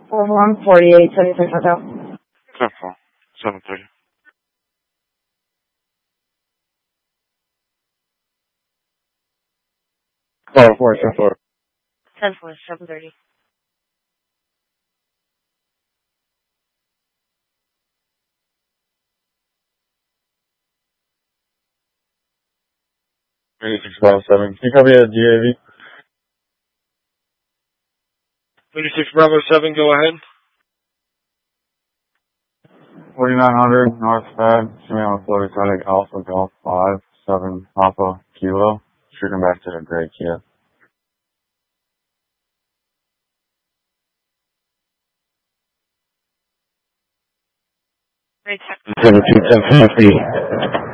4148 76 Hotel. 730. Four, 4. 10-4, 730. Bravo 7. Can you copy a GAV? 36 Bravo 7, go ahead. 4900 North Fed. Shimano Floater Tonic Alpha Golf 5 7 Papa Kilo. Shooting back to the gray Kia. Great. 17 1050.